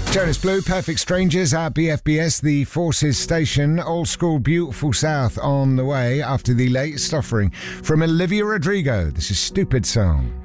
Jonas Blue, Perfect Strangers at BFBS, the Forces Station. Old School Beautiful South on the way after the latest offering from Olivia Rodrigo. This is Stupid Song.